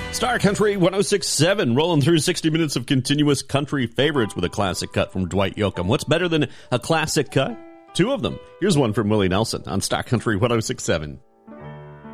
Star Country 106.7, rolling through 60 minutes of continuous country favorites with a classic cut from Dwight Yoakam. What's better than a classic cut? Two of them. Here's one from Willie Nelson on Star Country 106.7.